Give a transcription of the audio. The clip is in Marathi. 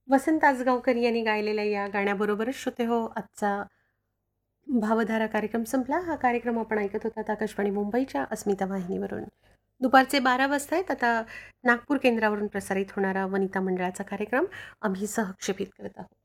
वसंत आसगावकर यांनी गायलेल्या या गाण्याबरोबरच श्रोते हो आजचा भावधारा कार्यक्रम संपला. हा कार्यक्रम आपण ऐकत होतात आकाशवाणी मुंबईच्या अस्मिता वाहिनीवरून. दुपारचे 12 वाजता आहेत. आता नागपूर केंद्रावरून प्रसारित होणारा वनिता मंडळाचा कार्यक्रम आम्ही सहक्षेपित करत आहोत.